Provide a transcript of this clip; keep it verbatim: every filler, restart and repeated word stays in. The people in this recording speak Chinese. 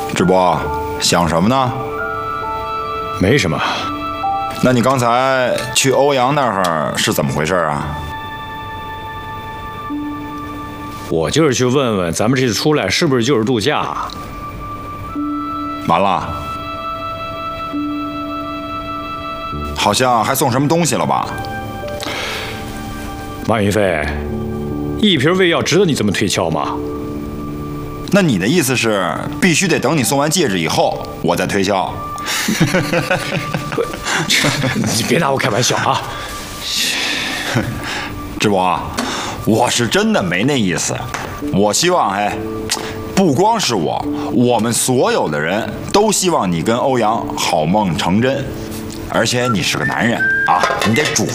智博，想什么呢？ 没什么。 那你刚才去欧阳那儿是怎么回事啊？ 我就是去问问，咱们这次出来是不是就是度假？ 完了，好像还送什么东西了吧？ 马云飞，一瓶胃药值得你这么推敲吗？ 那你的意思是，必须得等你送完戒指以后，我再推销？ 你别拿我开玩笑啊！ 智博，我是真的没那意思。我希望，哎，不光是我，我们所有的人都希望你跟欧阳好梦成真。而且你是个男人啊，你得主